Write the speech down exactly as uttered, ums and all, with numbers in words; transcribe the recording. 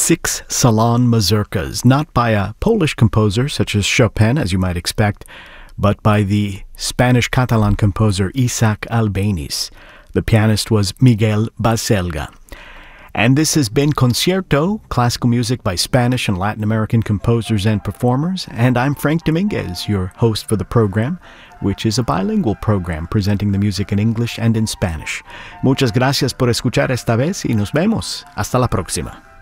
Six Salon Mazurkas, not by a Polish composer such as Chopin, as you might expect, but by the Spanish-Catalan composer Isaac Albéniz. The pianist was Miguel Baselga. And this has been Concierto, classical music by Spanish and Latin American composers and performers, and I'm Frank Dominguez, your host for the program, which is a bilingual program presenting the music in English and in Spanish. Muchas gracias por escuchar esta vez y nos vemos. Hasta la próxima.